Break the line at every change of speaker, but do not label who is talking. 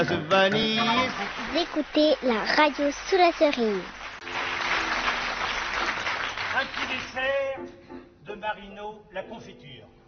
Vous écoutez la radio sous la cerise.
Un petit dessert de Marino, la confiture.